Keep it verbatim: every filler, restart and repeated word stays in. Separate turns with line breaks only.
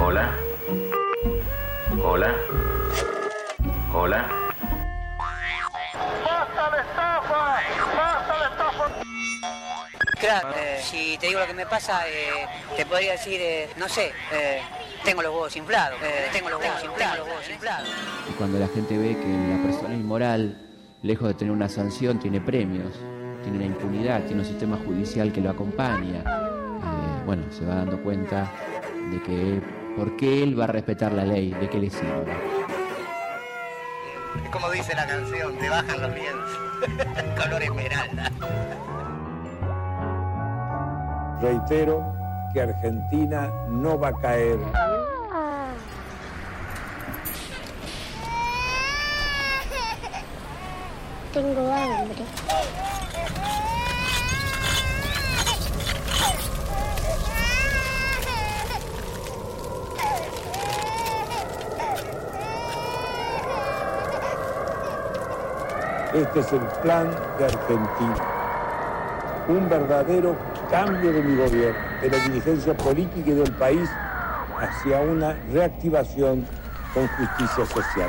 Hola. Hola. Hola.
¡Basta de estafa! ¡Basta de estafa!
Claro, eh, si te digo lo que me pasa, eh, te podría decir, eh, no sé, eh, tengo los huevos inflados, eh, tengo los huevos inflados, los huevos inflados.
Y cuando la gente ve que la persona inmoral, lejos de tener una sanción, tiene premios, tiene una impunidad, tiene un sistema judicial que lo acompaña, eh, bueno, se va dando cuenta de que por qué él va a respetar la ley, de qué le sirve.
Es como dice la canción, te bajan los miedos, color esmeralda.
Reitero que Argentina no va a caer.
Tengo hambre.
Este es el plan de Argentina. Un verdadero cambio de mi gobierno, de la dirigencia política y del país hacia una reactivación con justicia social.